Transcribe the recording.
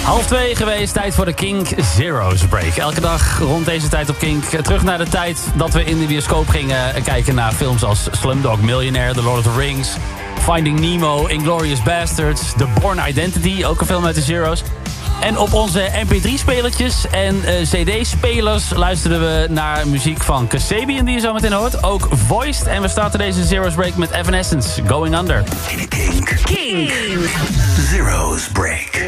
1:30 geweest, tijd voor de Kink Zero's Break. Elke dag rond deze tijd op Kink. Terug naar de tijd dat we in de bioscoop gingen kijken naar films als Slumdog Millionaire, The Lord of the Rings, Finding Nemo, Inglourious Basterds, The Bourne Identity, ook een film uit de Zero's. En op onze mp3-spelertjes en cd-spelers luisterden we naar muziek van Kasabian, die je zo meteen hoort. Ook Voiced. En we starten deze Zero's Break met Evanescence, Going Under. Kink. Zero's Break.